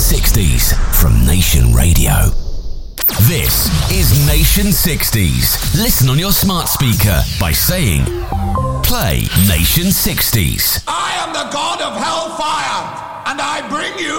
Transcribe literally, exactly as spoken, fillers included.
sixties from Nation Radio. This is Nation sixties. Listen on your smart speaker by saying, play Nation sixties. I am the god of hellfire, and I bring you